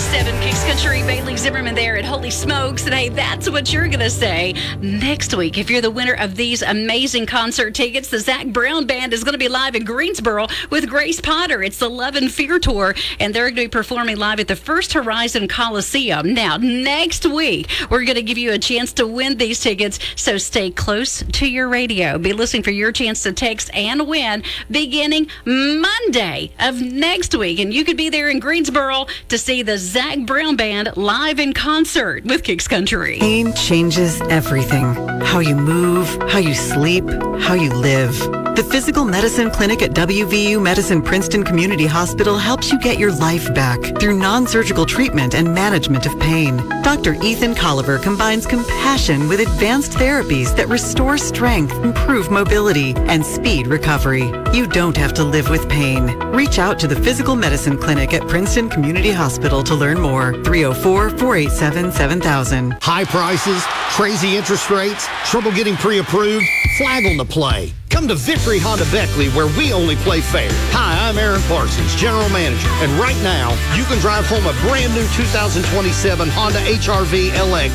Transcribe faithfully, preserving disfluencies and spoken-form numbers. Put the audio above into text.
seven Kicks Country. Bailey Zimmerman there at Holy Smokes. And hey, that's what you're going to say next week. If you're the winner of these amazing concert tickets, the Zac Brown Band is going to be live in Greensboro with Grace Potter. It's the Love and Fear Tour, and they're going to be performing live at the First Horizon Coliseum. Now, next week, we're going to give you a chance to win these tickets, so stay close to your radio. Be listening for your chance to text and win beginning Monday of next week. And you could be there in Greensboro to see the Zac Brown Band live in concert with Kicks Country. Pain changes everything. How you move, how you sleep, how you live. The Physical Medicine Clinic at W V U Medicine Princeton Community Hospital helps you get your life back through non-surgical treatment and management of pain. Doctor Ethan Colliver combines compassion with advanced therapies that restore strength, improve mobility, and speed recovery. You don't have to live with pain. Reach out to the Physical Medicine Clinic at Princeton Community Hospital to learn more. three oh four, four eight seven, seven thousand. High prices, crazy interest rates, trouble getting pre-approved, flag on the play. Come to Victory Honda Beckley, where we only play fair. Hi, I'm Aaron Parsons, General Manager, and right now, you can drive home a brand new two thousand twenty-seven Honda H R V L X